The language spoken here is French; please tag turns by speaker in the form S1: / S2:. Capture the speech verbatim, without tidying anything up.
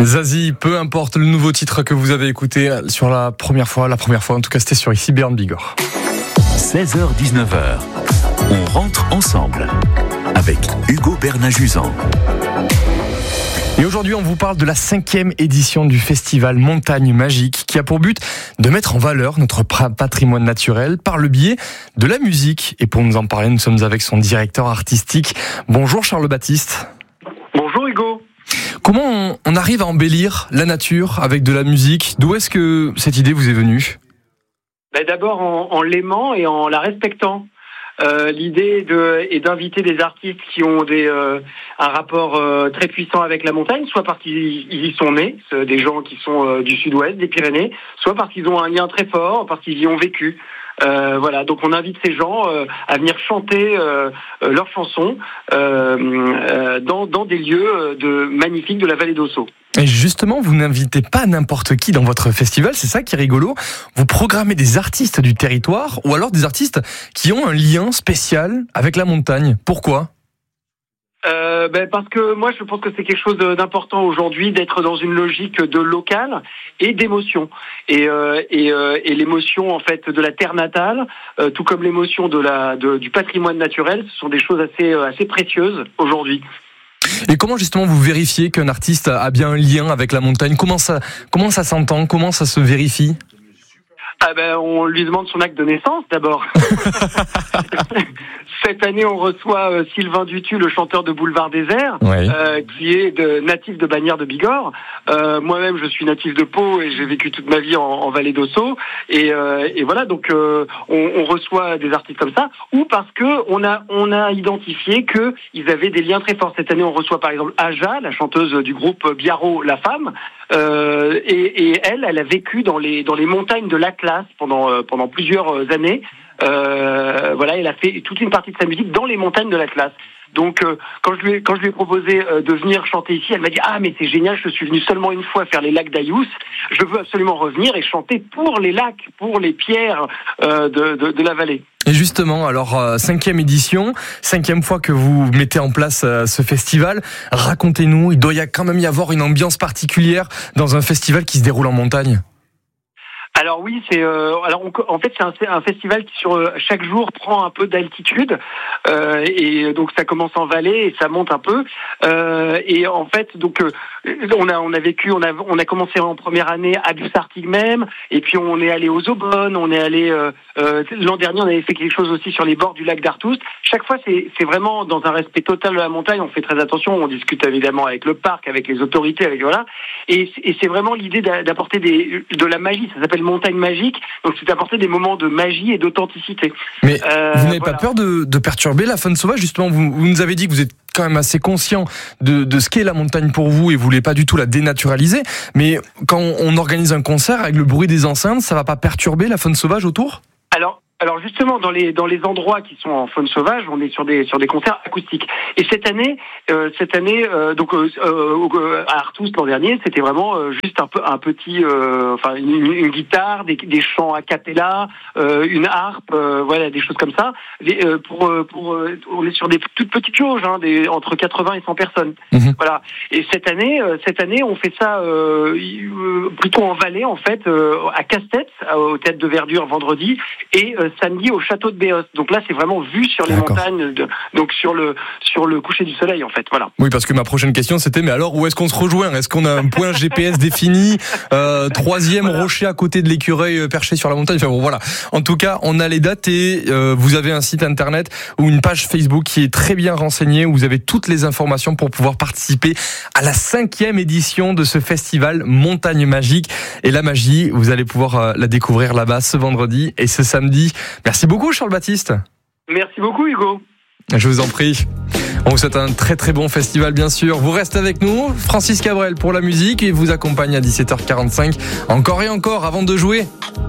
S1: Zazie, peu importe le nouveau titre que vous avez écouté sur la première fois, la première fois en tout cas c'était sur Ici Béarn Bigorre.
S2: seize heures dix-neuf heures, on rentre ensemble avec Hugo Bernajuzan.
S1: Et aujourd'hui, on vous parle de la cinquième édition du festival Montagne Magique qui a pour but de mettre en valeur notre patrimoine naturel par le biais de la musique. Et pour nous en parler, nous sommes avec son directeur artistique. Bonjour Charles Baptiste.
S3: Bonjour Hugo.
S1: Comment on arrive à embellir la nature avec de la musique ? D'où est-ce que cette idée vous est venue ?
S3: Ben d'abord en, en l'aimant et en la respectant. Euh, l'idée de, est d'inviter des artistes qui ont des, euh, un rapport euh, très puissant avec la montagne, soit parce qu'ils y sont nés, des gens qui sont euh, du sud-ouest, des Pyrénées, soit parce qu'ils ont un lien très fort, parce qu'ils y ont vécu. Euh, voilà, donc on invite ces gens euh, à venir chanter euh, euh, leurs chansons euh, euh, dans, dans des lieux de, magnifiques de la vallée d'Ossau.
S1: Et justement, vous n'invitez pas n'importe qui dans votre festival, c'est ça qui est rigolo. Vous programmez des artistes du territoire ou alors des artistes qui ont un lien spécial avec la montagne. Pourquoi ?
S3: Euh, ben parce que moi je pense que c'est quelque chose d'important aujourd'hui d'être dans une logique de local et d'émotion et euh, et, euh, et l'émotion en fait de la terre natale euh, tout comme l'émotion de la de, du patrimoine naturel, ce sont des choses assez assez précieuses aujourd'hui.
S1: Et comment justement vous vérifiez qu'un artiste a bien un lien avec la montagne ? Comment ça comment ça s'entend ? Comment ça se vérifie ?
S3: Ah ben, on lui demande son acte de naissance d'abord. Cette année, on reçoit euh, Sylvain Dutu, le chanteur de Boulevard Désert,
S1: oui.
S3: euh, qui est de, natif de Bagnères de Bigorre. Euh, moi-même, je suis natif de Pau et j'ai vécu toute ma vie en, en vallée d'Ossau. Et, euh, et voilà, donc euh, on, on reçoit des artistes comme ça, ou parce que on a on a identifié que ils avaient des liens très forts. Cette année, on reçoit par exemple Aja, la chanteuse du groupe Biarro La Femme, euh, et, et elle, elle a vécu dans les dans les montagnes de l'Atlas pendant euh, pendant plusieurs années. Euh, voilà, elle a fait toute une partie de sa musique dans les montagnes de l'Atlas. Donc, euh, quand je lui ai, quand je lui ai proposé euh, de venir chanter ici, elle m'a dit ah mais c'est génial, je suis venu seulement une fois faire les lacs d'Aïous, je veux absolument revenir et chanter pour les lacs, pour les pierres euh, de, de de la vallée.
S1: Et justement, alors euh, cinquième édition, cinquième fois que vous mettez en place euh, ce festival, racontez-nous, il doit y a quand même y avoir une ambiance particulière dans un festival qui se déroule en montagne.
S3: Alors oui, c'est euh, alors on, en fait c'est un, c'est un festival qui sur chaque jour prend un peu d'altitude euh, et donc ça commence en vallée et ça monte un peu euh, et en fait donc euh, on a on a vécu on a on a commencé en première année à Bussartigues même et puis on est allé aux Aubonnes, on est allé euh, euh, l'an dernier on avait fait quelque chose aussi sur les bords du lac d'Artoust. Chaque fois c'est c'est vraiment dans un respect total de la montagne, on fait très attention, on discute évidemment avec le parc, avec les autorités, avec voilà et, et c'est vraiment l'idée d'apporter des de la magie, ça s'appelle Montagne Magique, donc c'est apporter des moments de magie et d'authenticité.
S1: Mais
S3: euh,
S1: vous n'avez
S3: voilà.
S1: pas peur de, de perturber la faune sauvage, justement, vous, vous nous avez dit que vous êtes quand même assez conscient de, de ce qu'est la montagne pour vous et vous voulez pas du tout la dénaturaliser, mais quand on organise un concert avec le bruit des enceintes, ça va pas perturber la faune sauvage autour ?
S3: Alors Alors justement dans les dans les endroits qui sont en faune sauvage, on est sur des sur des concerts acoustiques. Et cette année, euh, cette année euh, donc euh, euh, à Artoust l'an dernier, c'était vraiment euh, juste un peu un petit, euh, enfin une, une guitare, des, des chants a cappella, euh, une harpe, euh, voilà des choses comme ça. Les, euh, pour pour euh, on est sur des toutes petites jauges, hein, des entre quatre-vingts et cent personnes. Mmh. Voilà. Et cette année, euh, cette année, on fait ça euh, euh, plutôt en vallée en fait, euh, à Casse-Tête, au Théâtre de Verdure vendredi et euh, samedi au château de Béos. Donc là, c'est vraiment vu sur les D'accord. montagnes, de, donc sur le sur le coucher du soleil en fait. Voilà.
S1: Oui, parce que ma prochaine question c'était, mais alors où est-ce qu'on se rejoint ? Est-ce qu'on a un point G P S défini ? euh, Troisième voilà. rocher à côté de l'écureuil perché sur la montagne. Enfin bon, voilà. En tout cas, on a les dates et euh, vous avez un site internet ou une page Facebook qui est très bien renseignée où vous avez toutes les informations pour pouvoir participer à la cinquième édition de ce festival Montagne Magique. Et la magie, vous allez pouvoir euh, la découvrir là-bas ce vendredi et ce samedi. Merci beaucoup Charles Baptiste.
S3: Merci beaucoup Hugo.
S1: Je vous en prie. On vous souhaite un très très bon festival bien sûr. Vous restez avec nous, Francis Cabrel pour la musique et vous accompagne à dix-sept heures quarante-cinq. Encore et encore avant de jouer.